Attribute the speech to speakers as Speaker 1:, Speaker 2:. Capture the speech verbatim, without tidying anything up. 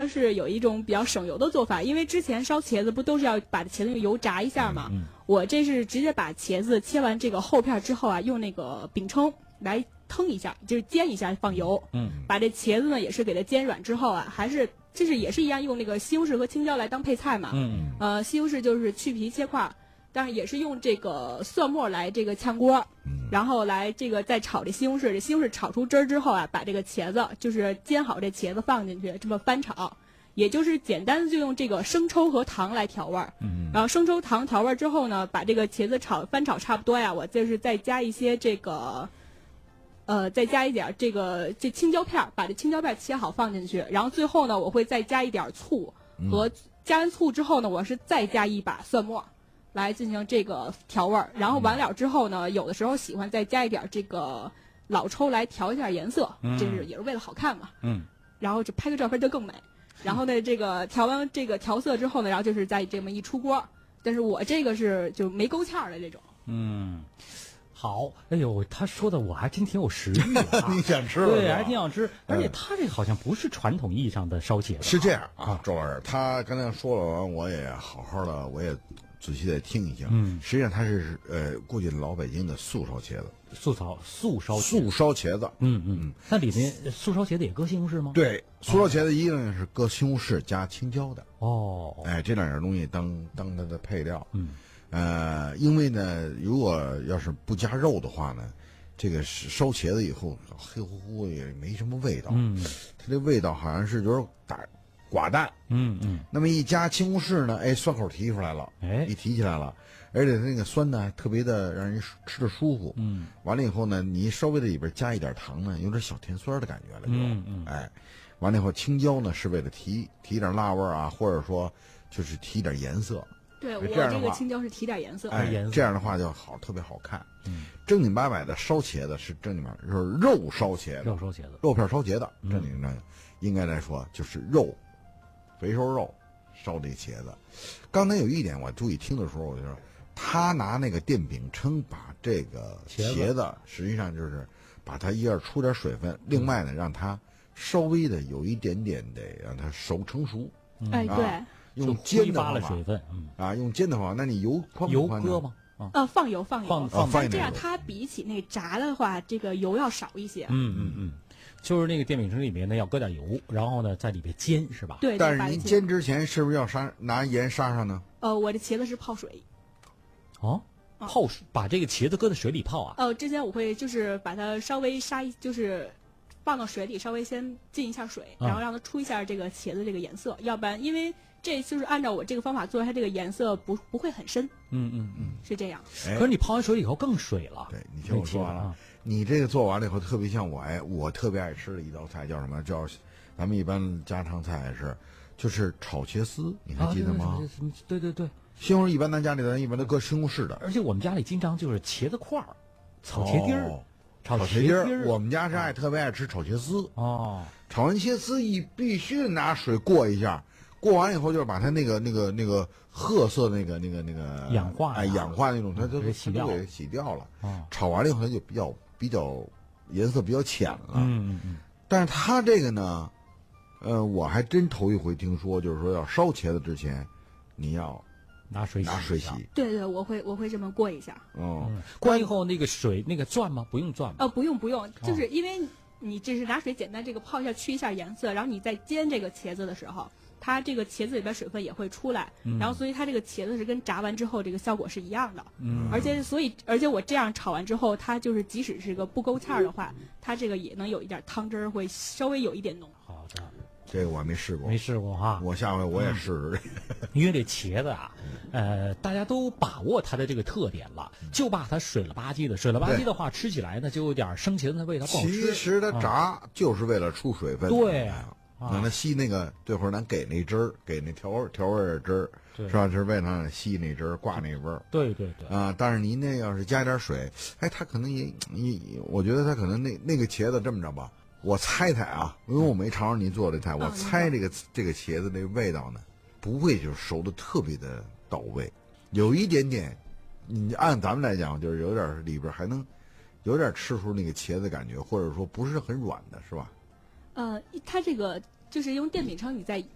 Speaker 1: 呢是有一种比较省油的做法，因为之前烧茄子不都是要把茄子用油炸一下嘛？嗯嗯、我这是直接把茄子切完这个厚片之后啊，用那个饼铛来腾一下，就是煎一下放油。嗯，把这茄子呢也是给它煎软之后啊，还是这是也是一样用那个西红柿和青椒来当配菜嘛。嗯，呃，西红柿就是去皮切块。但是也是用这个蒜末来这个炝锅，嗯、然后来这个再炒这西红柿，这西红柿炒出汁儿之后啊，把这个茄子就是煎好这茄子放进去，这么翻炒，也就是简单的就用这个生抽和糖来调味儿。嗯，然后生抽糖调味儿之后呢，把这个茄子炒翻炒差不多呀，我就是再加一些这个，呃，再加一点这个这青椒片，把这青椒片切好放进去，然后最后呢，我会再加一点醋和、嗯、加完醋之后呢，我是再加一把蒜末。来进行这个调味儿，然后完了之后呢，有的时候喜欢再加一点这个老抽来调一下颜色，嗯、这是也是为了好看嘛。嗯。然后就拍个照片就更美。然后呢，这个调完这个调色之后呢，然后就是再这么一出锅。但是我这个是就没勾芡的这种。
Speaker 2: 嗯。好，哎呦，他说的我还真挺有食欲的、啊。
Speaker 3: 你想吃了？
Speaker 2: 对，还挺想吃。而且他这个好像不是传统意义上的烧茄子。
Speaker 3: 是这样啊，周老师，他刚才说了完，我也好好的，我也。仔细的听一听，嗯，实际上它是呃，过去老北京的素烧茄子，
Speaker 2: 素烧素烧
Speaker 3: 素烧茄子，
Speaker 2: 嗯嗯，那里面素烧茄子也搁西红柿吗？
Speaker 3: 对，素烧茄子一定是搁西红柿加青椒的，
Speaker 2: 哦，
Speaker 3: 哎，这两样东西当当它的配料，嗯，呃，因为呢，如果要是不加肉的话呢，这个烧茄子以后黑乎乎也没什么味道，嗯，它这味道好像是就是打。寡淡，
Speaker 2: 嗯嗯，
Speaker 3: 那么一加西红柿呢，哎，酸口提出来了，哎，一提起来了，而且它那个酸呢，特别的让人吃着舒服，嗯，完了以后呢，你稍微的里边加一点糖呢，有点小甜酸的感觉了，就，嗯嗯，哎，完了以后青椒呢是为了提提点辣味啊，或者说就是提点颜色，
Speaker 1: 对我这个青椒是提点颜色，
Speaker 3: 哎，这样的话就好，特别好看，嗯，正经八百的烧茄子是正经八百，就是肉烧茄子，
Speaker 2: 肉烧茄子，
Speaker 3: 肉片烧茄子，正经的应该来说就是肉。肥瘦肉烧这茄子，刚才有一点我注意听的时候，我就说他拿那个电饼铛把这个茄子，实际上就是把它一下出点水分，另外呢让它稍微的有一点点的让它熟成熟。
Speaker 1: 哎，对，
Speaker 3: 用煎的
Speaker 2: 方法，水分，
Speaker 3: 嗯啊，用煎的话，那你油宽
Speaker 2: 油
Speaker 3: 不宽
Speaker 2: 搁吗？
Speaker 1: 呃，放油放油，
Speaker 2: 放放
Speaker 1: 放这样它比起那炸的话，这个油要少一些。
Speaker 2: 嗯嗯嗯。就是那个电饼铛里面呢要搁点油，然后呢在里边煎是吧？
Speaker 1: 对。
Speaker 3: 但是您煎之前是不是要杀拿盐杀上呢？
Speaker 1: 呃，我这茄子是泡水。
Speaker 2: 哦，泡水，把这个茄子搁在水里泡啊？
Speaker 1: 呃，之前我会就是把它稍微杀一，就是放到水里稍微先浸一下水，然后让它出一下这个茄子这个颜色，嗯、要不然因为这就是按照我这个方法做，它这个颜色不不会很深。
Speaker 2: 嗯嗯嗯，
Speaker 1: 是这样。
Speaker 2: 可是你泡完水以后更水了。
Speaker 3: 对，你听我说完了。你这个做完了以后，特别像我哎，我特别爱吃的一道菜叫什么？叫咱们一般家常菜是，就是炒茄丝，你还记得吗？
Speaker 2: 啊、对对对，
Speaker 3: 西红柿一般咱家里咱一般都搁西红柿的，
Speaker 2: 而且我们家里经常就是茄子块儿，炒茄丁儿、
Speaker 3: 哦，
Speaker 2: 炒
Speaker 3: 茄丁儿。我们家是爱、啊、特别爱吃炒茄丝
Speaker 2: 哦，
Speaker 3: 炒完茄丝一必须拿水过一下。过完以后，就是把它那个、那个、那个褐色、那个、那个、那个
Speaker 2: 氧化，
Speaker 3: 哎，氧化那种，它都
Speaker 2: 洗掉，
Speaker 3: 给洗掉了。哦，炒完了以后，它就比较比较颜色比较浅了。
Speaker 2: 嗯嗯嗯。
Speaker 3: 但是它这个呢，呃，我还真头一回听说，就是说要烧茄子之前，你要
Speaker 2: 拿水洗
Speaker 3: 拿水洗。
Speaker 1: 对对，我会我会这么过一下。
Speaker 3: 哦，
Speaker 2: 嗯、过以后那个水那个转吗？不用转吗？
Speaker 1: 呃，不用不用，就是因为你只是拿水简单这个泡一下，去一下颜色，然后你在煎这个茄子的时候。它这个茄子里边水分也会出来，嗯、然后所以它这个茄子是跟炸完之后这个效果是一样的，嗯，而且所以而且我这样炒完之后，它就是即使是个不勾芡的话，它这个也能有一点汤汁儿，会稍微有一点浓。
Speaker 2: 好的，
Speaker 3: 这个我还没试过，
Speaker 2: 没试过哈，
Speaker 3: 我下回我也试试。
Speaker 2: 嗯、因为这茄子啊，呃，大家都把握它的这个特点了，就怕它水了吧唧的，水了吧唧的话，吃起来呢就有点生茄子的味道，不好吃。
Speaker 3: 其实它炸就是为了出水分，
Speaker 2: 对。
Speaker 3: 让它吸那个，对会儿咱给那汁儿，给那调味调味的汁儿，是吧？是为了让它吸那汁儿，挂那味儿。
Speaker 2: 对对对。
Speaker 3: 啊，但是您那要是加点水，哎，它可能也也，我觉得它可能那那个茄子这么着吧，我猜猜啊，因为我没尝尝您做的菜，我猜这个这个茄子这味道呢，不会就熟的特别的到位，有一点点，你按咱们来讲，就是有点里边还能有点吃出那个茄子感觉，或者说不是很软的，是吧？
Speaker 1: 呃，它这个就是用电饼铛，你在